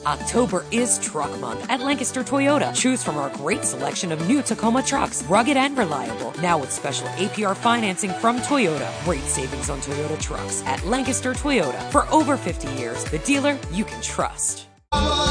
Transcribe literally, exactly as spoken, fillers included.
October is Truck Month at Lancaster Toyota. Choose from our great selection of new Tacoma trucks, rugged and reliable. Now with special A P R financing from Toyota. Great savings on Toyota trucks at Lancaster Toyota. For over fifty years, the dealer you can trust.